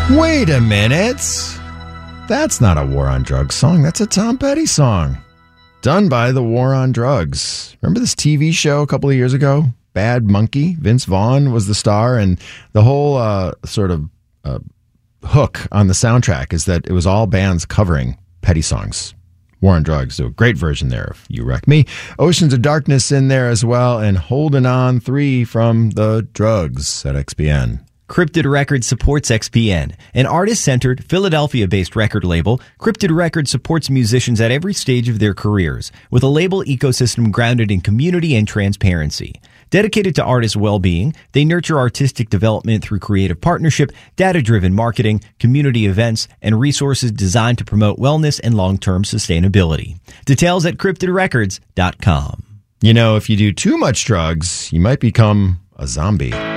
Wait a minute. That's not a War on Drugs song. That's a Tom Petty song. Done by the War on Drugs. Remember this TV show a couple of years ago? Bad Monkey? Vince Vaughn was the star, and the whole hook on the soundtrack is that it was all bands covering Petty songs. War on Drugs do a great version there of You Wreck Me. Oceans of Darkness in there as well, and Holding On 3 from the Drugs at XPN. Cryptid Records supports XPN, an artist-centered, Philadelphia-based record label. Cryptid Records supports musicians at every stage of their careers, with a label ecosystem grounded in community and transparency. Dedicated to artist well-being, they nurture artistic development through creative partnership, data-driven marketing, community events, and resources designed to promote wellness and long-term sustainability. Details at cryptidrecords.com. You know, if you do too much drugs, you might become a zombie.